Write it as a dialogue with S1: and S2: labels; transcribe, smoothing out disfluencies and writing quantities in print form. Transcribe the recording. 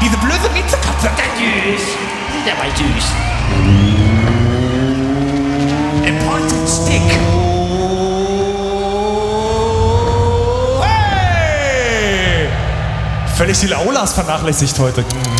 S1: Diese blöde Miezekatze.
S2: Der war süß.
S1: A pointed stick. Hey! Völlig die Laulas vernachlässigt heute.